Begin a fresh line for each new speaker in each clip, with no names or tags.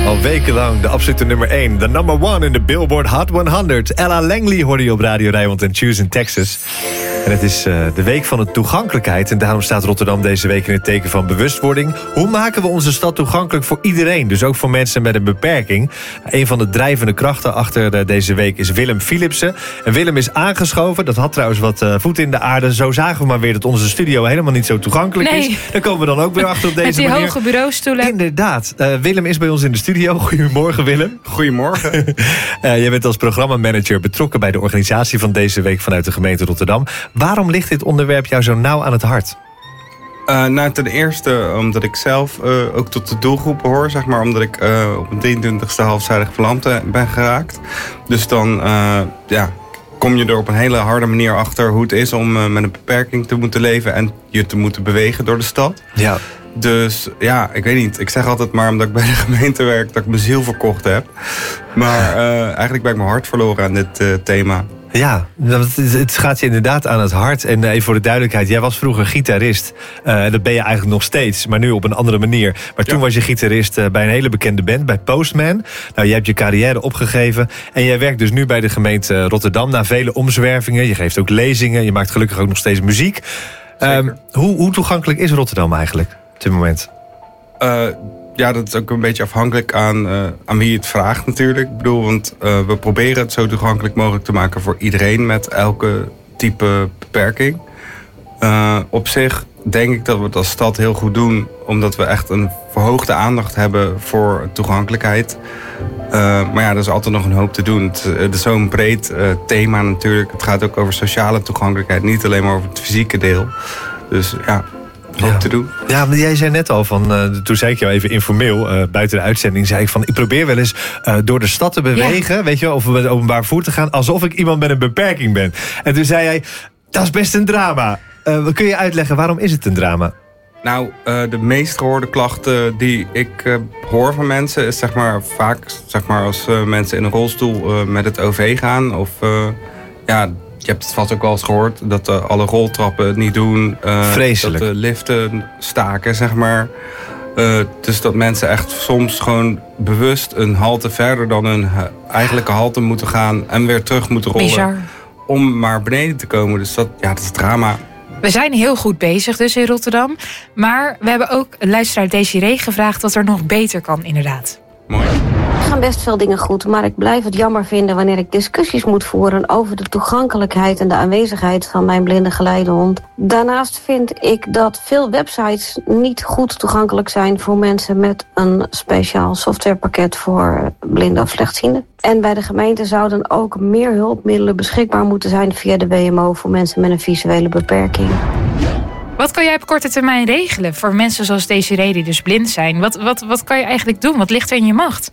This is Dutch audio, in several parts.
Al wekenlang de absolute nummer 1. De number 1 in de Billboard Hot 100. Ella Langley hoorde je op Radio Rijnmond en Choose in Texas. En het is de week van de toegankelijkheid. En daarom staat Rotterdam deze week in het teken van bewustwording. Hoe maken we onze stad toegankelijk voor iedereen? Dus ook voor mensen met een beperking. Een van de drijvende krachten achter deze week is Willem Philipsen. En Willem is aangeschoven. Dat had trouwens wat voet in de aarde. Zo zagen we maar weer dat onze studio helemaal niet zo toegankelijk is. Daar komen we dan ook weer achter op deze manier.
Met die hoge bureaustoelen.
Inderdaad. Willem is bij ons in de studio. Goedemorgen, Willem.
Goedemorgen.
Jij bent als programmamanager betrokken bij de organisatie van deze week vanuit de gemeente Rotterdam. Waarom ligt dit onderwerp jou zo nauw aan het hart?
Ten eerste omdat ik zelf ook tot de doelgroep hoor. Zeg maar, omdat ik op een 23e halfzijdig verlamd ben geraakt. Dus dan kom je er op een hele harde manier achter hoe het is om met een beperking te moeten leven en je te moeten bewegen door de stad. Ja. Dus ja, ik weet niet. Ik zeg altijd maar omdat ik bij de gemeente werk dat ik mijn ziel verkocht heb. Maar eigenlijk ben ik mijn hart verloren aan dit thema.
Ja, het gaat je inderdaad aan het hart. En even voor de duidelijkheid, jij was vroeger gitarist. Dat ben je eigenlijk nog steeds, maar nu op een andere manier. Maar toen was je gitarist bij een hele bekende band, bij Postman. Nou, je hebt je carrière opgegeven. En jij werkt dus nu bij de gemeente Rotterdam na vele omzwervingen. Je geeft ook lezingen, je maakt gelukkig ook nog steeds muziek. Hoe toegankelijk is Rotterdam eigenlijk op dit moment?
Ja, dat is ook een beetje afhankelijk aan wie het vraagt natuurlijk. Ik bedoel, want we proberen het zo toegankelijk mogelijk te maken voor iedereen met elke type beperking. Op zich denk ik dat we het als stad heel goed doen, omdat we echt een verhoogde aandacht hebben voor toegankelijkheid. Maar ja, er is altijd nog een hoop te doen. Het is zo'n breed thema natuurlijk. Het gaat ook over sociale toegankelijkheid, niet alleen maar over het fysieke deel. Dus ja, te doen.
Ja, maar jij zei net al toen zei ik jou even informeel, buiten de uitzending, zei ik van, ik probeer wel eens door de stad te bewegen, weet je wel, of met openbaar vervoer te gaan, alsof ik iemand met een beperking ben. En toen zei jij, dat is best een drama. Kun je uitleggen, waarom is het een drama?
Nou, de meest gehoorde klachten die ik hoor van mensen is vaak als mensen in een rolstoel met het OV gaan. Of je hebt het vast ook wel eens gehoord dat alle roltrappen het niet doen.
Vreselijk.
Dat de liften staken, zeg maar. Dus dat mensen echt soms gewoon bewust een halte verder dan hun eigenlijke halte moeten gaan en weer terug moeten rollen.
Bizar.
Om maar beneden te komen. Dus dat is drama.
We zijn heel goed bezig dus in Rotterdam. Maar we hebben ook een luisteraar Desiree gevraagd wat er nog beter kan, inderdaad.
Mooi.
Er gaan best veel dingen goed, maar ik blijf het jammer vinden wanneer ik discussies moet voeren over de toegankelijkheid en de aanwezigheid van mijn blinde geleidehond. Daarnaast vind ik dat veel websites niet goed toegankelijk zijn voor mensen met een speciaal softwarepakket voor blinden of slechtzienden. En bij de gemeente zouden ook meer hulpmiddelen beschikbaar moeten zijn via de WMO voor mensen met een visuele beperking.
Wat kan jij op korte termijn regelen voor mensen zoals Desiree die dus blind zijn? Wat kan je eigenlijk doen? Wat ligt er in je macht?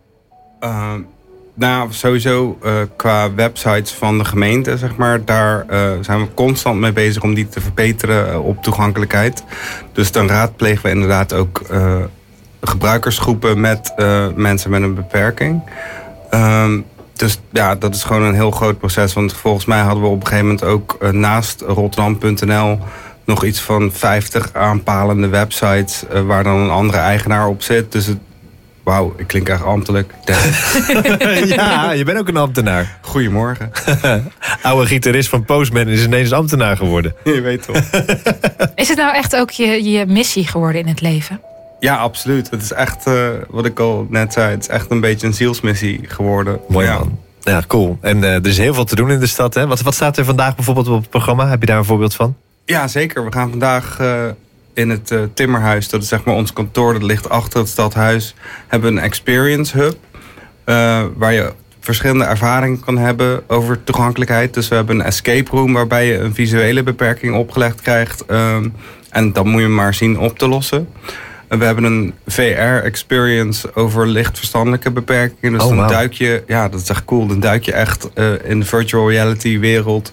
Sowieso qua websites van de gemeente, zeg maar, daar zijn we constant mee bezig om die te verbeteren op toegankelijkheid. Dus dan raadplegen we inderdaad ook gebruikersgroepen met mensen met een beperking. Dus ja, dat is gewoon een heel groot proces. Want volgens mij hadden we op een gegeven moment ook naast Rotterdam.nl nog iets van 50 aanpalende websites waar dan een andere eigenaar op zit. Dus wauw, ik klink echt ambtelijk.
Ja, je bent ook een ambtenaar.
Goedemorgen.
Oude gitarist van Postman is ineens ambtenaar geworden.
Je weet toch.
Is het nou echt ook je missie geworden in het leven?
Ja, absoluut. Het is echt, wat ik al net zei, het is echt een beetje een zielsmissie geworden.
Mooi man. Ja, cool. En er is heel veel te doen in de stad, hè? Wat staat er vandaag bijvoorbeeld op het programma? Heb je daar een voorbeeld van?
Ja, zeker. We gaan vandaag in het Timmerhuis, dat is zeg maar ons kantoor, dat ligt achter het stadhuis, hebben een experience hub. Waar je verschillende ervaringen kan hebben over toegankelijkheid. Dus we hebben een escape room waarbij je een visuele beperking opgelegd krijgt. En dat moet je maar zien op te lossen. We hebben een VR-experience over lichtverstandelijke beperkingen. Dus dan duik je, ja, dat is echt cool. Dan duik je echt in de virtual reality wereld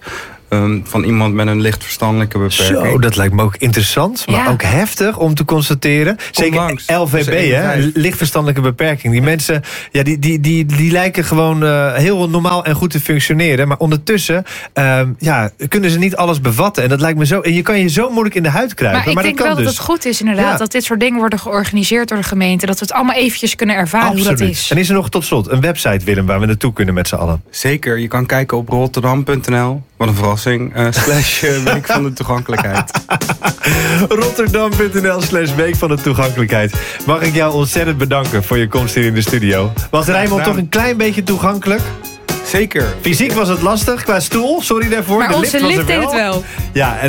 van iemand met een licht verstandelijke beperking.
Zo, dat lijkt me ook interessant, maar ook heftig om te constateren. Zeker
langs.
LVB, hè, licht verstandelijke beperking. Die mensen, ja, die lijken gewoon heel normaal en goed te functioneren. Maar ondertussen kunnen ze niet alles bevatten. En dat lijkt me zo. En je kan je zo moeilijk in de huid kruipen.
Maar ik denk wel dat het goed is inderdaad dat dit soort dingen worden georganiseerd door de gemeente. Dat we het allemaal eventjes kunnen ervaren hoe dat is.
En is er nog tot slot een website, Willem, waar we naartoe kunnen met z'n allen?
Zeker, je kan kijken op rotterdam.nl. Wat een verrassing. /Week van de Toegankelijkheid.
Rotterdam.nl/Week van de Toegankelijkheid. Mag ik jou ontzettend bedanken voor je komst hier in de studio. Was Rijnmond toch een klein beetje toegankelijk?
Zeker.
Fysiek was het lastig qua stoel, sorry daarvoor.
Maar
de
onze
lift was
lift deed het wel.
Ja, en